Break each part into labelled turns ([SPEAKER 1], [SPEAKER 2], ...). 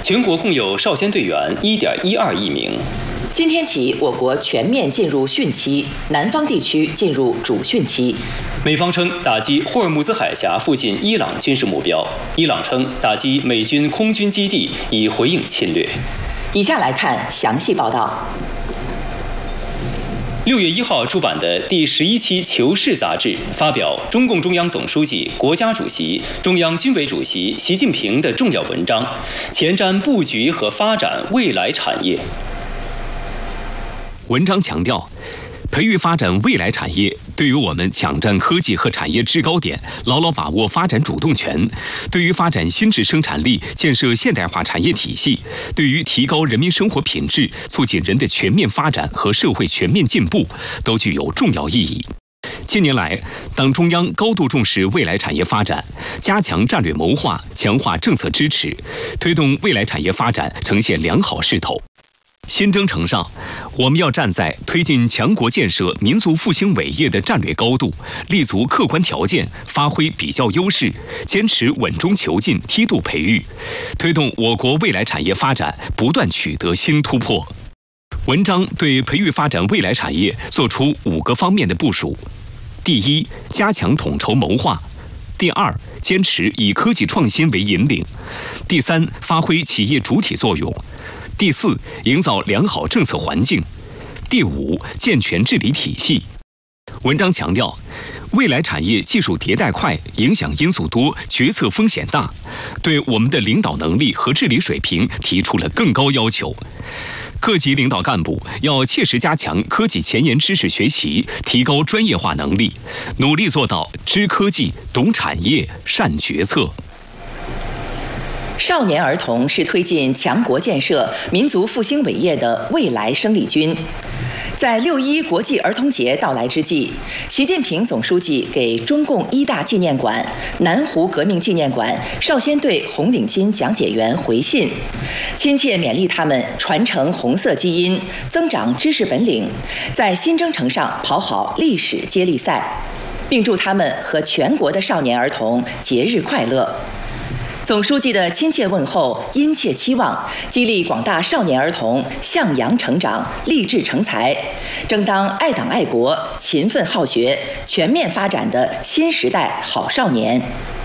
[SPEAKER 1] 全国共有少先队员1.12亿名。
[SPEAKER 2] 今天起，我国全面进入汛期，南方地区进入主汛期。
[SPEAKER 1] 美方称打击霍尔木兹海峡附近伊朗军事目标，伊朗称打击美军空军基地以回应侵略。
[SPEAKER 2] 以下来看详细报道。
[SPEAKER 1] 6月1号出版的第11期《求是》杂志发表中共中央总书记、国家主席、中央军委主席习近平的重要文章，前瞻布局和发展未来产业。
[SPEAKER 3] 文章强调，培育发展未来产业，对于我们抢占科技和产业制高点，牢牢把握发展主动权，对于发展新质生产力、建设现代化产业体系，对于提高人民生活品质、促进人的全面发展和社会全面进步，都具有重要意义。近年来，党中央高度重视未来产业发展，加强战略谋划，强化政策支持，推动未来产业发展呈现良好势头。新征程上，我们要站在推进强国建设、民族复兴伟业的战略高度，立足客观条件，发挥比较优势，坚持稳中求进、梯度培育，推动我国未来产业发展不断取得新突破。文章对培育发展未来产业作出5个方面的部署：第一，加强统筹谋划；第二，坚持以科技创新为引领；第三，发挥企业主体作用；第四，营造良好政策环境；第五，健全治理体系。文章强调，未来产业技术迭代快，影响因素多，决策风险大，对我们的领导能力和治理水平提出了更高要求。各级领导干部要切实加强科技前沿知识学习，提高专业化能力，努力做到知科技、懂产业、善决策。
[SPEAKER 2] 少年儿童是推进强国建设、民族复兴伟业的未来生力军。在6·1国际儿童节到来之际，习近平总书记给中共一大纪念馆、南湖革命纪念馆少先队红领巾讲解员回信，亲切勉励他们传承红色基因，增长知识本领，在新征程上跑好历史接力赛，并祝他们和全国的少年儿童节日快乐。总书记的亲切问候、殷切期望，激励广大少年儿童向阳成长、立志成才，争当爱党爱国、勤奋好学、全面发展的新时代好少年。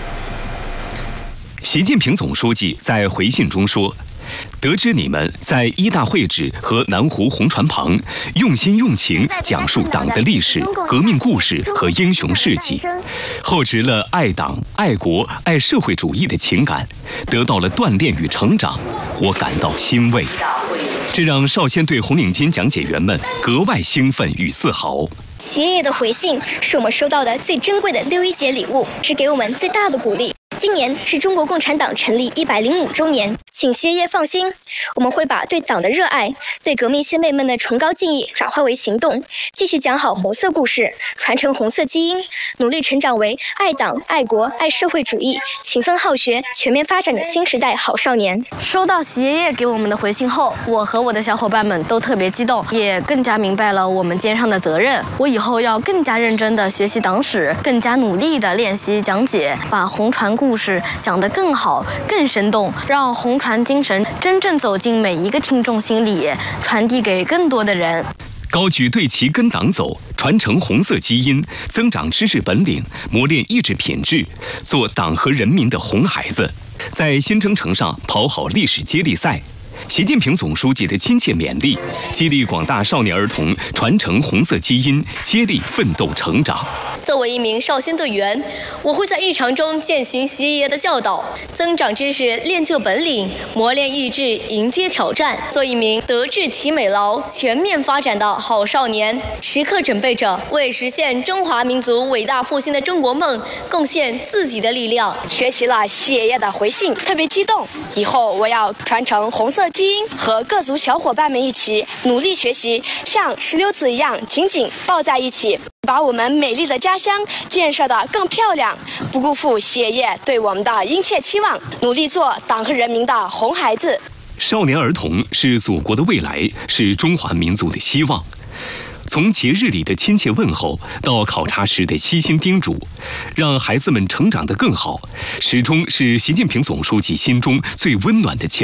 [SPEAKER 3] 习近平总书记在回信中说，得知你们在一大会址和南湖红船旁用心用情讲述党的历史、革命故事和英雄事迹，厚植了爱党、爱国、爱社会主义的情感，得到了锻炼与成长，我感到欣慰。这让少先队红领巾讲解员们格外兴奋与自豪。
[SPEAKER 4] 习爷爷的回信是我们收到的最珍贵的6·1节礼物，是给我们最大的鼓励。今年是中国共产党成立105周年，请习爷爷放心，我们会把对党的热爱、对革命先辈们的崇高敬意转化为行动，继续讲好红色故事，传承红色基因，努力成长为爱党、爱国、爱社会主义、勤奋好学、全面发展的新时代好少年。
[SPEAKER 5] 收到习爷爷给我们的回信后，我和我的小伙伴们都特别激动，也更加明白了我们肩上的责任。我以后要更加认真地学习党史，更加努力地练习讲解，把红船故事讲得更好、更生动，让红船精神真正走进每一个听众心里，传递给更多的人。
[SPEAKER 3] 高举队旗跟党走，传承红色基因，增长知识本领，磨练意志品质，做党和人民的红孩子，在新征程上跑好历史接力赛。习近平总书记的亲切勉励，激励广大少年儿童传承红色基因，接力奋斗成长。
[SPEAKER 6] 作为一名少先队员，我会在日常中践行习爷爷的教导，增长知识，练就本领，磨练意志，迎接挑战，做一名德智体美劳全面发展的好少年，时刻准备着为实现中华民族伟大复兴的中国梦贡献自己的力量。
[SPEAKER 7] 学习了习爷爷的回信，特别激动，以后我要传承红色基因，和各族小伙伴们一起努力学习，像石榴籽一样紧紧抱在一起，把我们美丽的家乡建设得更漂亮，不辜负习爷爷对我们的殷切期望，努力做党和人民的红孩子。
[SPEAKER 3] 少年儿童是祖国的未来，是中华民族的希望。从节日里的亲切问候到考察时的悉心叮嘱，让孩子们成长得更好，始终是习近平总书记心中最温暖的